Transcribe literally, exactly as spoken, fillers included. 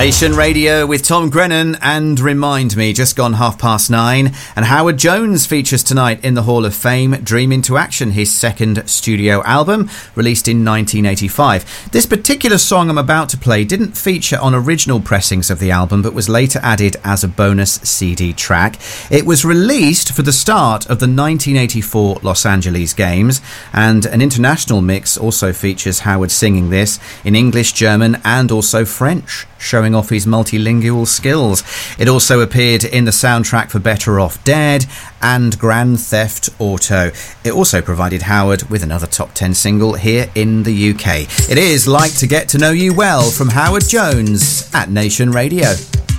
Nation Radio with Tom Grennan and Remind Me, just gone half past nine. And Howard Jones features tonight in the Hall of Fame, Dream Into Action, his second studio album, released in nineteen eighty-five. This particular song I'm about to play didn't feature on original pressings of the album, but was later added as a bonus C D track. It was released for the start of the nineteen eighty-four Los Angeles Games, and an international mix also features Howard singing this in English, German and also French, showing off his multilingual skills. It also appeared in the soundtrack for Better Off Dead and Grand Theft Auto. It also provided Howard with another top ten single here in the U K. It is Like to Get to Know You Well from Howard Jones at Nation Radio.